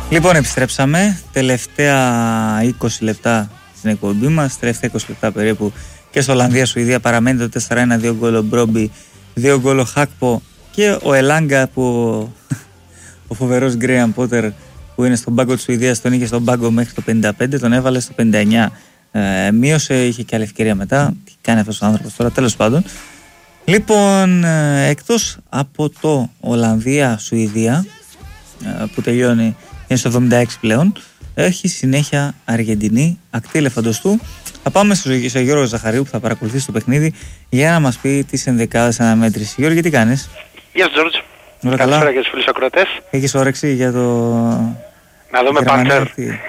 Λοιπόν, επιστρέψαμε. Τελευταία 20 λεπτά στην εκπομπή μας. Τελευταία 20 λεπτά περίπου και στο Ολλανδία-Σουηδία παραμένει το 4-1, 2 γκολ ο Μπρόμπι, 2 γκολ ο Χάκπο και ο Ελάγκα που ο φοβερός Γκρέαμ Πότερ που είναι στον πάγκο της Σουηδίας τον είχε στον πάγκο μέχρι το 55, τον έβαλε στο 59. Μείωσε, είχε και άλλη ευκαιρία μετά. Τι κάνει αυτός ο άνθρωπος τώρα, τέλος πάντων. Λοιπόν, εκτός από το Ολλανδία-Σουηδία που τελειώνει, είναι στο 76 πλέον, έχει συνέχεια Αργεντινή, ακτή ελεφαντοστού. Θα πάμε στο Γιώργο Ζαχαρίου που θα παρακολουθήσει το παιχνίδι για να μας πει τις ενδεκάδες αναμέτρηση. Γιώργο, τι κάνεις? Γεια σου Τζόρτζ. Καλησπέρα για τους φίλους ακροατές. Έχεις όρεξη για το... Να δούμε Παντέρ.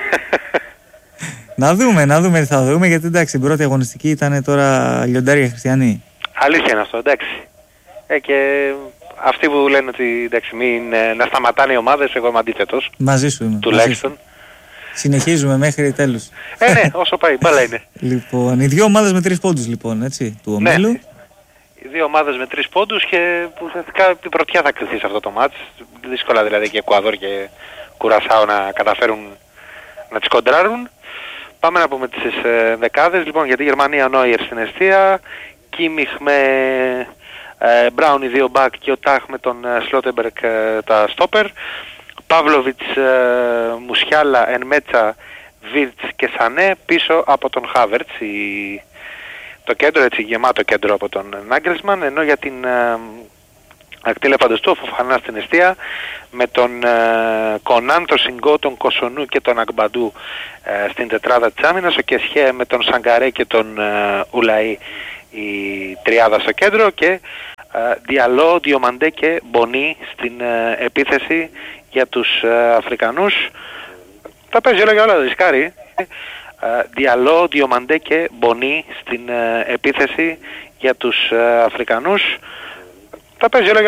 να δούμε τι θα δούμε, γιατί εντάξει η πρώτη αγωνιστική ήταν τώρα λιοντάρια χριστιανοί. Αλήθεια είναι αυτό, εντάξει. Και αυτοί που λένε ότι εντάξει, να σταματάνε οι ομάδες, εγώ είμαι αντίθετος. Μαζί σου είμαι. Τουλάχιστον. Συνεχίζουμε μέχρι τέλους. Ναι, όσο πάει, μπάλα είναι. Λοιπόν, οι δύο ομάδες με 3 πόντους λοιπόν, έτσι, του ομίλου. Ναι. Οι δύο ομάδες με 3 πόντους και ουσιαστικά η πρωτιά θα κρυθεί σε αυτό το μάτς. Δύσκολα δηλαδή και Εκουαδόρ και Κουρασάο να καταφέρουν να τις κοντράρουν. Πάμε να πούμε τις δεκάδες. Λοιπόν, για τη Γερμανία Νόιερ στην εστία, Κίμιχ με Μπράουν οι δύο μπακ και ο Τάχ με τον Σλότεμπεργκ τα στόπερ. Παύλοβιτς, Μουσιάλα, Ενμέτσα, Βίρτς και Σανέ πίσω από τον Χάβερτς. Το κέντρο, έτσι γεμάτο κέντρο από τον Νάγκελσμαν, ενώ για την ακτή ελεφαντοστού, ο Φοφανά στην εστία με τον Κονάν, τον Σιγκό, τον Κοσονού και τον Ακμπαντού στην τετράδα της άμυνας, ο Κεσχέ με τον Σαγκαρέ και τον Ουλαή η τριάδα στο κέντρο και Διαλό, Διομαντέ και Μπονί στην επίθεση για τους Αφρικανούς. Τα παίζει όλα και όλα, ρισκάρει. Διαλό, Διομαντέ και Μπονί στην επίθεση για τους Αφρικανούς. Τα παίζει όλα